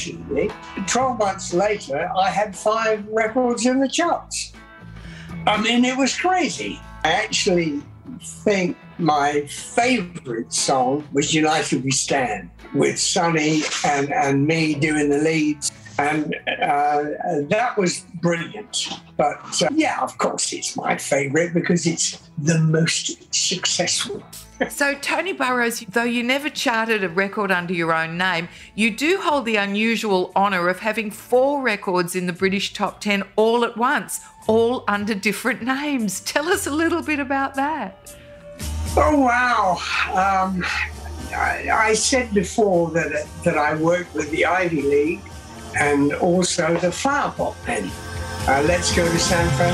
unfortunately, 12 months later, I had 5 records in the charts. I mean, it was crazy. I actually think my favorite song was United We Stand, with Sonny and me doing the leads. And that was brilliant. But yeah, of course, it's my favorite because it's the most successful. So, Tony Burrows, though you never charted a record under your own name, you do hold the unusual honour of having 4 records in the British top 10 all at once, all under different names. Tell us a little bit about that. Oh, wow. I said before that I worked with the Ivy League and also the Flower Pot Men. Let's go to San Francisco.